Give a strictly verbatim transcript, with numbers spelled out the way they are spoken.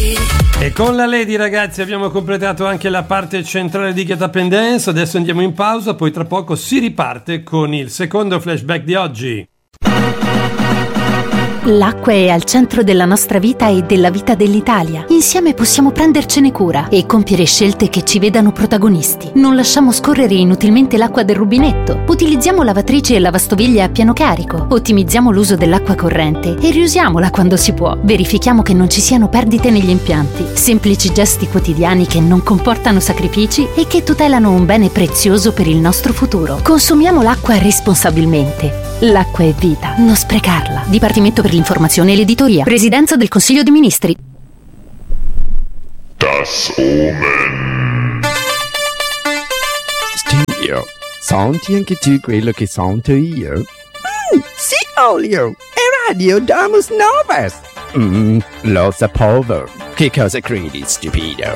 E con la Lady, ragazzi, abbiamo completato anche la parte centrale di Get Up and Dance. Adesso andiamo in pausa, poi tra poco si riparte con il secondo flashback di oggi. L'acqua è al centro della nostra vita e della vita dell'Italia. Insieme possiamo prendercene cura e compiere scelte che ci vedano protagonisti. Non lasciamo scorrere inutilmente l'acqua del rubinetto. Utilizziamo lavatrici e lavastoviglie a pieno carico. Ottimizziamo l'uso dell'acqua corrente e riusiamola quando si può. Verifichiamo che non ci siano perdite negli impianti. Semplici gesti quotidiani che non comportano sacrifici e che tutelano un bene prezioso per il nostro futuro. Consumiamo l'acqua responsabilmente. L'acqua è vita, non sprecarla. Dipartimento per l'informazione e l'editoria. Presidenza del Consiglio dei Ministri. Das Omen. Studio, senti anche tu quello che sento io? Mm, sì, Olio, è Radio Damus Novas. Mm, lo sapevo. Che cosa credi, stupido?